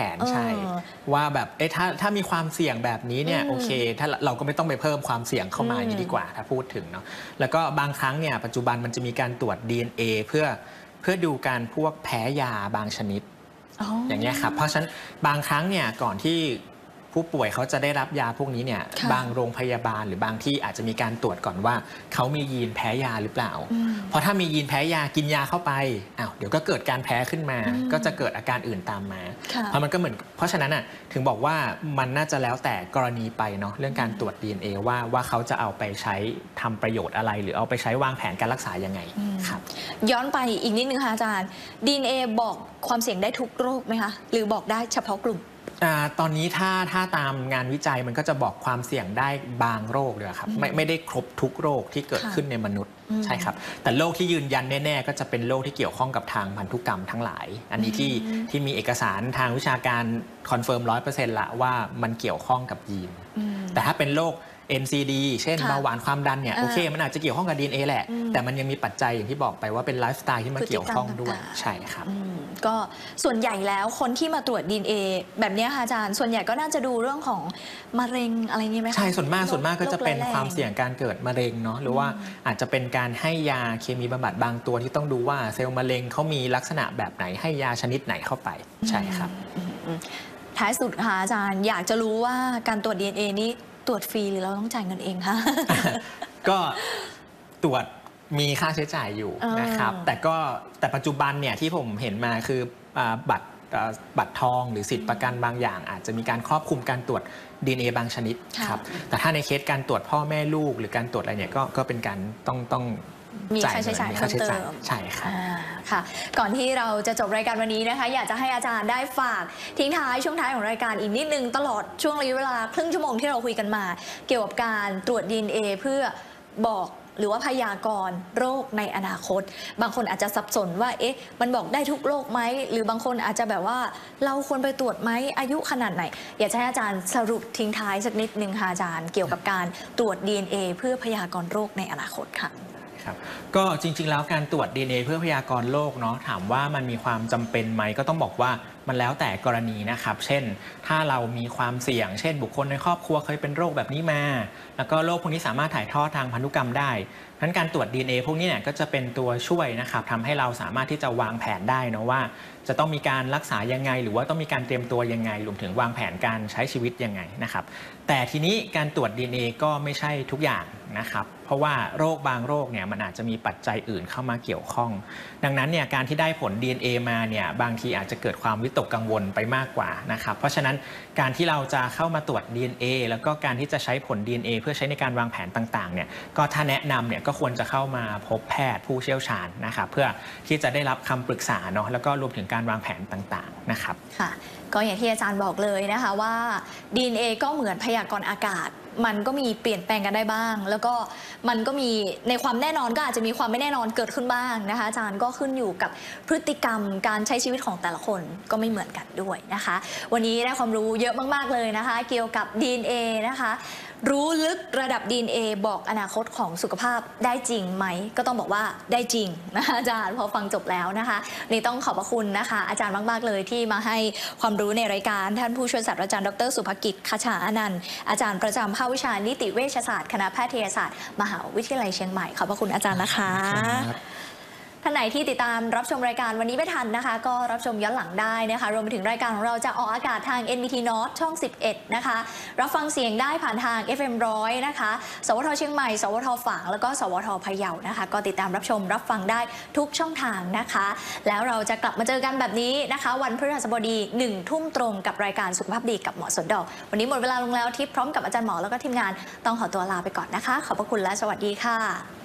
นใช่ว่าแบบถ้ามีความเสี่ยงแบบนี้เนี่ยโอเคถ้าเราก็ไม่ต้องไปเพิ่มความเสี่ยงเข้ามาอย่างนี้ดีกว่าถ้าพูดถึงเนาะแล้วก็บางครั้งเนี่ยปัจจุบันมันจะมีการตรวจ DNA เพื่อดูการพวกแพ้ยาบางชนิดอย่างเงี้ยครับเพราะฉะนั้นบางครั้งเนี่ยก่อนที่ผู้ป่วยเขาจะได้รับยาพวกนี้เนี่ยบางโรงพยาบาลหรือบางที่อาจจะมีการตรวจก่อนว่าเขามียีนแพ้ยาหรือเปล่าเพราะถ้ามียีนแพ้ยากินยาเข้าไปเดี๋ยวก็เกิดการแพ้ขึ้นมาก็จะเกิดอาการอื่นตามมาเพราะฉะนั้นถึงบอกว่ามันน่าจะแล้วแต่กรณีไปเนาะเรื่องการตรวจ DNA ว่าเขาจะเอาไปใช้ทำประโยชน์อะไรหรือเอาไปใช้วางแผนการรักษายังไงครับย้อนไปอีกนิดนึงค่ะอาจารย์ DNA บอกความเสี่ยงได้ทุกโรคไหมคะหรือบอกได้เฉพาะกลุ่มตอนนี้ถ้าตามงานวิจัยมันก็จะบอกความเสี่ยงได้บางโรคเลยครับไม่ได้ครบทุกโรคที่เกิดขึ้นในมนุษย์ใช่ครับแต่โรคที่ยืนยันแน่ๆก็จะเป็นโรคที่เกี่ยวข้องกับทางพันธุกรรมทั้งหลายอันนี้ที่มีเอกสารทางวิชาการคอนเฟิร์ม 100% ละว่ามันเกี่ยวข้องกับยีนแต่ถ้าเป็นโรคNCD เช่นเบาหวานความดันเนี่ยโอเคมันอาจจะเกี่ยวข้องกับ DNA แหละแต่มันยังมีปัจจัยอย่างที่บอกไปว่าเป็นไลฟ์สไตล์ที่มาเกี่ยวข้องด้วยใช่ครับก็ส่วนใหญ่แล้วคนที่มาตรวจ DNA แบบนี้ค่ะอาจารย์ส่วนใหญ่ก็น่าจะดูเรื่องของมะเร็งอะไรนี้ไหมคะใช่ส่วนมากก็จะเป็นความเสี่ยงการเกิดมะเร็งเนาะหรือว่าอาจจะเป็นการให้ยาเคมีบำบัดบางตัวที่ต้องดูว่าเซลล์มะเร็งเขามีลักษณะแบบไหนให้ยาชนิดไหนเข้าไปใช่ครับท้ายสุดค่ะอาจารย์อยากจะรู้ว่าการตรวจ DNA นี้ตรวจฟรีหรือเราต้องจ่ายเงินเองคะก็ตรวจมีค่าใช้จ่ายอยู่นะครับแต่ปัจจุบันเนี่ยที่ผมเห็นมาคือบัตรทองหรือสิทธิประกันบางอย่างอาจจะมีการครอบคลุมการตรวจ DNA บางชนิดครับแต่ถ้าในเคสการตรวจพ่อแม่ลูกหรือการตรวจอะไรเนี่ยก็เป็นการต้องมีค่าใช้จ่ายเพิ่มเติมใช่ครับค่ะก่อนที่เราจะจบรายการวันนี้นะคะอยากจะให้อาจารย์ได้ฝากทิ้งท้ายช่วงท้ายของรายการอีกนิดนึงตลอดช่วงระยะเวลาครึ่งชั่วโมงที่เราคุยกันมาเกี่ยวกับการตรวจ DNA เพื่อบอกหรือว่าพยากรณ์โรคในอนาคตบางคนอาจจะสับสนว่ามันบอกได้ทุกโรคไหมหรือบางคนอาจจะแบบว่าเราควรไปตรวจไหมอายุขนาดไหนอยากให้อาจารย์สรุปทิ้งท้ายสักนิดนึงค่ะอาจารย์เกี่ยวกับการตรวจ DNA เพื่อพยากรณ์โรคในอนาคตค่ะก็จริงๆแล้วการตรวจ DNA เพื่อพยากรณ์โรคเนาะถามว่ามันมีความจำเป็นไหมก็ต้องบอกว่ามันแล้วแต่กรณีนะครับเช่นถ้าเรามีความเสี่ยงเช่นบุคคลในครอบครัวเคยเป็นโรคแบบนี้มาแล้วก็โรคพวกนี้สามารถถ่ายทอดทางพันธุกรรมได้งั้นการตรวจ DNA พวกนี้เนี่ยก็จะเป็นตัวช่วยนะครับทำให้เราสามารถที่จะวางแผนได้นะว่าจะต้องมีการรักษายังไงหรือว่าต้องมีการเตรียมตัวยังไงรวมถึงวางแผนการใช้ชีวิตยังไงนะครับแต่ทีนี้การตรวจ DNA ก็ไม่ใช่ทุกอย่างนะครับเพราะว่าโรคบางโรคเนี่ยมันอาจจะมีปัจจัยอื่นเข้ามาเกี่ยวข้องดังนั้นเนี่ยการที่ได้ผล DNA มาเนี่ยบางทีอาจจะเกิดความวิตกกังวลไปมากกว่านะครับเพราะฉะนั้นการที่เราจะเข้ามาตรวจ DNA แล้วก็การที่จะใช้ผล DNA เพื่อใช้ในการวางแผนต่างๆเนี่ยก็ถ้าแนะนำเนี่ยก็ควรจะเข้ามาพบแพทย์ผู้เชี่ยวชาญนะครับเพื่อที่จะได้รับคำปรึกษาเนาะแล้วก็รวมถึงการวางแผนต่างๆนะครับค่ะก็อย่างที่อาจารย์บอกเลยนะคะว่า DNA ก็เหมือนพยากรณ์อากาศมันก็มีเปลี่ยนแปลงกันได้บ้างแล้วก็มันก็มีในความแน่นอนก็อาจจะมีความไม่แน่นอนเกิดขึ้นบ้างนะคะอาจารย์ก็ขึ้นอยู่กับพฤติกรรมการใช้ชีวิตของแต่ละคนก็ไม่เหมือนกันด้วยนะคะวันนี้ได้ความรู้เยอะมากๆเลยนะคะเกี่ยวกับ DNA นะคะรู้ลึกระดับ DNA บอกอนาคตของสุขภาพได้จริงไหมก็ต้องบอกว่าได้จริงนะคะอาจารย์พอฟังจบแล้วนะคะนี่ต้องขอบพระคุณนะคะอาจารย์มากๆเลยที่มาให้ความรู้ในรายการท่านผู้ช่วยศาสตราจารย์ดร.สุภกิจ คชาอนันต์อาจารย์ประจำภาควิชานิติเวชศาสตร์คณะแพทยศาสตร์มหาวิทยาลัยเชียงใหม่ขอบพระคุณอาจารย์นะคะท่านไหนที่ติดตามรับชมรายการวันนี้ไม่ทันนะคะก็รับชมย้อนหลังได้นะคะรวมไปถึงรายการของเราจะออกอากาศทาง NBT North ช่อง 11 นะคะรับฟังเสียงได้ผ่านทาง FM 100 นะคะสวทเชียงใหม่สวทฝางแล้วก็สวทพะเยานะคะก็ติดตามรับชมรับฟังได้ทุกช่องทางนะคะแล้วเราจะกลับมาเจอกันแบบนี้นะคะวันพฤหัสบดี 1 ทุ่มตรงกับรายการสุขภาพดีกับหมอสนดอกวันนี้หมดเวลาลงแล้วทิพย์พร้อมกับอาจารย์หมอแล้วก็ทีมงานต้องขอตัวลาไปก่อนนะคะขอบพระคุณและสวัสดีค่ะ